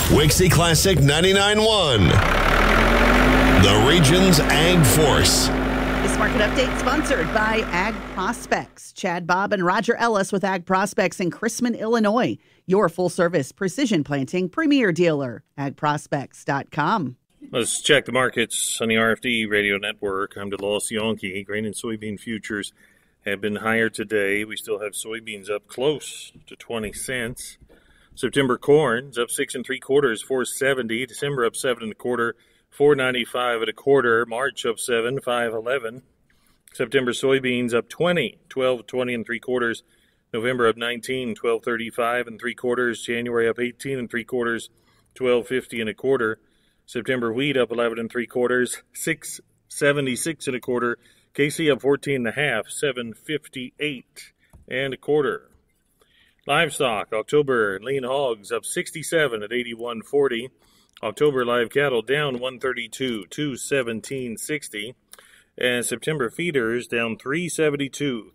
Wixie Classic 99.1. The region's Ag Force. This market update sponsored by Ag Prospects. Chad Bob and Roger Ellis with Ag Prospects in Chrisman, Illinois. Your full-service precision planting premier dealer. agprospects.com. Let's check the markets on the RFD radio network. I'm DeLoss Yonke. Grain and soybean futures have been higher today. We still have soybeans up close to 20 cents. September corn's up 6 3/4, $4.70. December up 7 1/4, $4.95 1/4. March up 7, $5.11. September soybeans up 20, 12.20 3/4. November up 19, 12.35 3/4. January up 18 3/4, $12.50 1/4. September wheat up 11 3/4, $6.76 1/4. KC up 14 1/2, $7.58 1/4. Livestock, October lean hogs up 67 at 81.40. October live cattle down 132, 217.60. And September feeders down 372,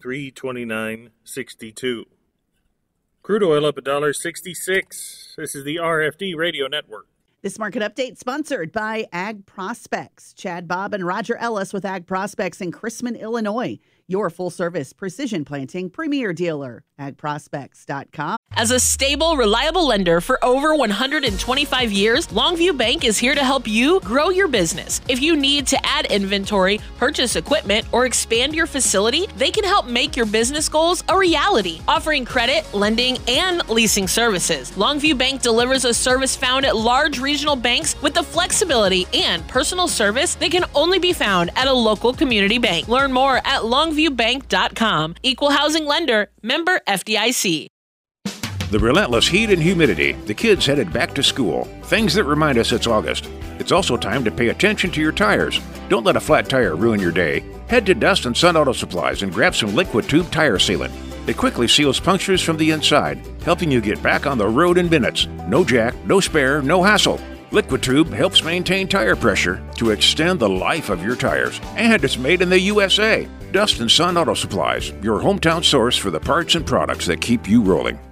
329.62. Crude oil up $1.66. This is the RFD Radio Network. This market update sponsored by Ag Prospects. Chad Bob and Roger Ellis with Ag Prospects in Chrisman, Illinois. Your full-service precision planting premier dealer. agprospects.com. As a stable, reliable lender for over 125 years, Longview Bank is here to help you grow your business. If you need to add inventory, purchase equipment, or expand your facility, they can help make your business goals a reality, offering credit, lending, and leasing services. Longview Bank delivers a service found at large regional banks with the flexibility and personal service that can only be found at a local community bank. Learn more at longviewbank.com. Equal housing lender, member FDIC. The relentless heat and humidity, the kids headed back to school, things that remind us it's August. It's also time to pay attention to your tires. Don't let a flat tire ruin your day. Head to Dust and Sun Auto Supplies and grab some liquid tube tire sealant. It quickly seals punctures from the inside, helping you get back on the road in minutes. No jack, no spare, no hassle. Liquid Tube helps maintain tire pressure to extend the life of your tires. And it's made in the USA. Dust and Sun Auto Supplies, your hometown source for the parts and products that keep you rolling.